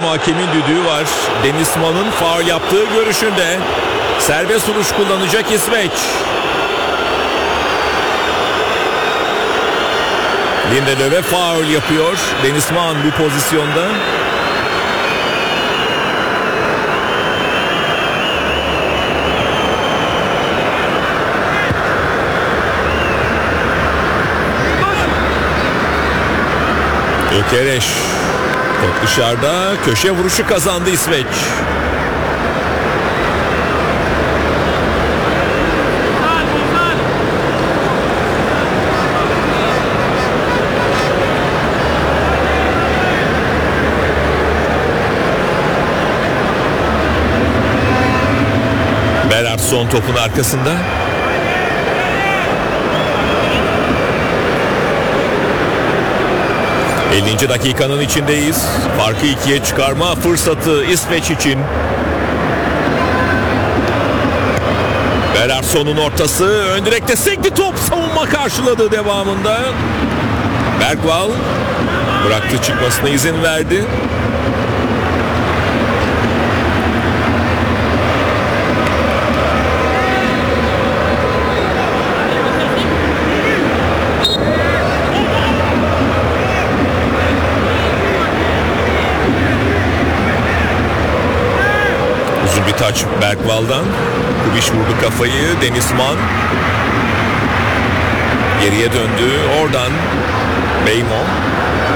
ama hakemin düdüğü var. Deniz Mann'ın faul yaptığı görüşünde. Serbest vuruş kullanacak İsveç. Lindelöf'e faul yapıyor Deniz Mann bu pozisyonda. Ökereş. Top dışarıda, köşe vuruşu kazandı İsveç. Son topun arkasında. ...50. dakikanın içindeyiz. Farkı 2'ye çıkarma fırsatı İsveç için. Berarson'un ortası. Ön direkte sekti top. Savunma karşıladı devamında. Bergvall bıraktı, çıkmasına izin verdi. Taç Bergvall'dan. Kubiş vurdu kafayı. Deniz Mann geriye döndü. Oradan Beymon.